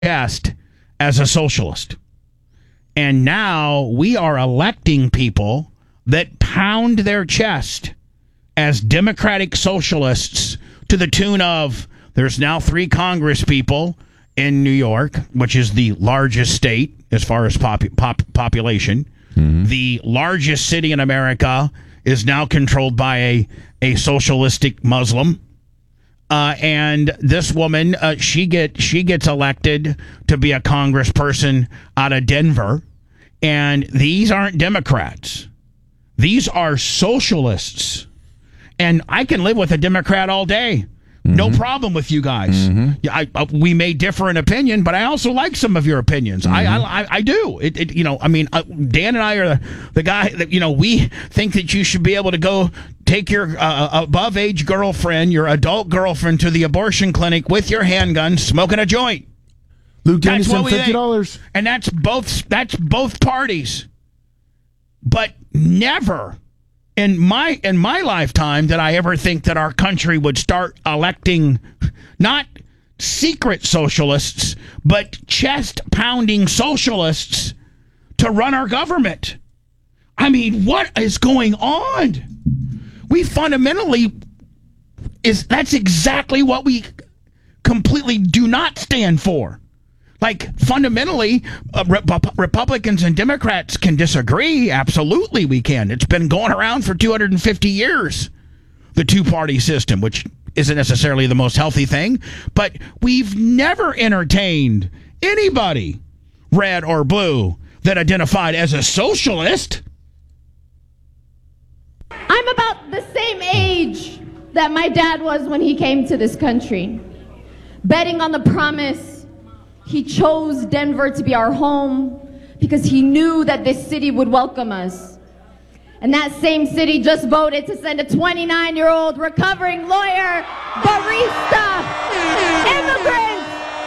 chest as a socialist. And now we are electing people that pound their chest as democratic socialists to the tune of, there's now 3 Congress people in New York, which is the largest state as far as population. Mm-hmm. The largest city in America is now controlled by a socialistic Muslim. And this woman, she gets elected to be a congressperson out of Denver. And these aren't Democrats. These are socialists. And I can live with a Democrat all day. Mm-hmm. No problem with you guys. Mm-hmm. We may differ in opinion, but I also like some of your opinions. Mm-hmm. I do. Dan and I are the guy that, we think that you should be able to go take your above-age girlfriend, your adult girlfriend, to the abortion clinic with your handgun, smoking a joint. Luke Dennison, $50. And that's both parties. But never in my lifetime did I ever think that our country would start electing not secret socialists, but chest-pounding socialists to run our government. I mean, what is going on? We fundamentally that's exactly what we completely do not stand for. Like, fundamentally, Republicans and Democrats can disagree. Absolutely, we can. It's been going around for 250 years, the two-party system, which isn't necessarily the most healthy thing. But we've never entertained anybody, red or blue, that identified as a socialist. I'm about the same age that my dad was when he came to this country, betting on the promise. He chose Denver to be our home because he knew that this city would welcome us. And that same city just voted to send a 29-year-old recovering lawyer, barista, immigrant.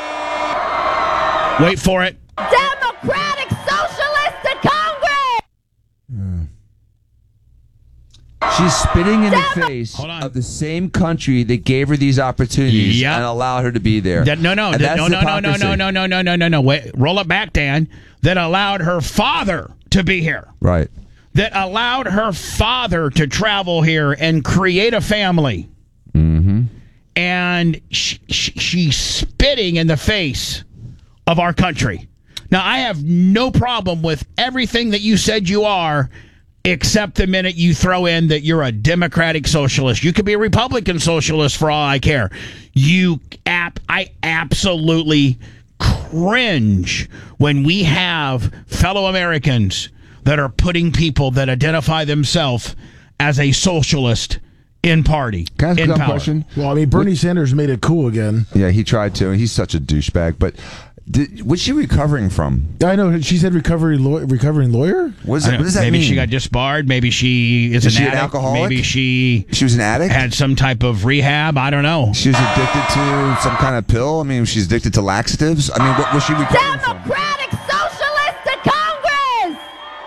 Wait for it. Democratic socialist to Congress. She's spitting in the face of the same country that gave her these opportunities and allowed her to be there. No. Wait, roll it back, Dan. That allowed her father to be here. Right. That allowed her father to travel here and create a family. Mm-hmm. And she's spitting in the face of our country. Now, I have no problem with everything that you said you are, except the minute you throw in that you're a democratic socialist. You could be a Republican socialist for all I care. I absolutely cringe when we have fellow Americans that are putting people that identify themselves as a socialist in party. Can I ask a question? Well, I mean, Bernie Sanders made it cool again. Yeah, he tried to. He's such a douchebag. But what's she recovering from? I know. She said recovering lawyer? What does that mean? Maybe she got disbarred. Maybe she is an alcoholic? Maybe she was an addict? Had some type of rehab. I don't know. She was addicted to some kind of pill? I mean, she's addicted to laxatives? I mean, what was she recovering from? Democratic socialist to Congress!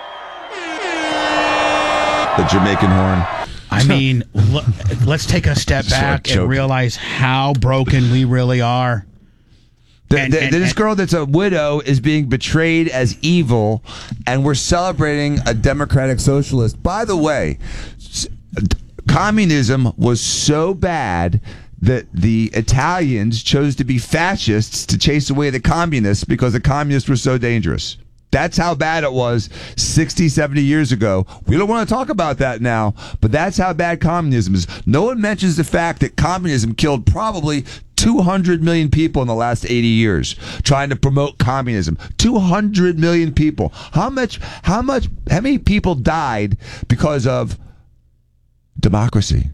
The Jamaican horn. I mean, let's take a step back and realize how broken we really are. This girl that's a widow is being betrayed as evil, and we're celebrating a democratic socialist. By the way, communism was so bad that the Italians chose to be fascists to chase away the communists because the communists were so dangerous. That's how bad it was 60, 70 years ago. We don't want to talk about that now, but that's how bad communism is. No one mentions the fact that communism killed probably 200 million people in the last 80 years trying to promote communism. 200 million people. How many people died because of democracy?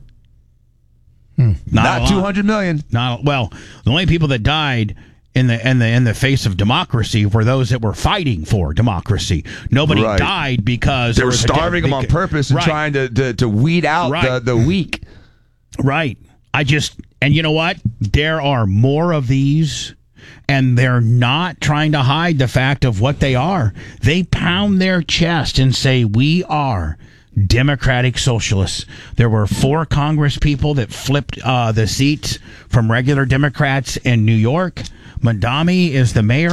Not 200 million. The only people that died in the face of democracy were those that were fighting for democracy. Nobody died because they were starving them on purpose and trying to weed out the weak. Right. And you know what? There are more of these, and they're not trying to hide the fact of what they are. They pound their chest and say, we are Democratic Socialists. There were 4 Congress people that flipped the seats from regular Democrats in New York. Madami is the mayor